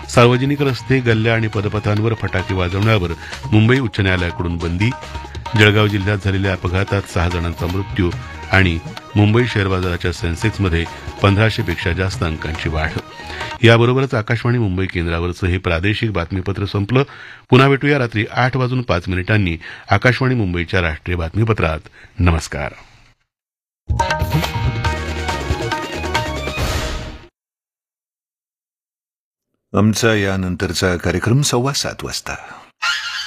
सार्वजनिक रस्ते, गल्ल्या आणि पदपथांवर फटाके वाजवण्यावर मुंबई उच्च न्यायालयाकडून बंदी. जळगाव जिल्ह्यात झालेल्या अपघातात 6 जणांचा मृत्यू. आणि मुंबई शेअर बाजाराच्या सेन्सेक्समध्ये 1500 पेक्षा जास्त अंकांची वाढ. याबरोबरच आकाशवाणी मुंबई केंद्रावरचं हे प्रादेशिक बातमीपत्र संपलं. पुन्हा भेटूया रात्री 8:05 आकाशवाणी मुंबईच्या राष्ट्रीय बातमीपत्रात. नमस्कार. आमचा यानंतरचा कार्यक्रम 7:15 वाजता.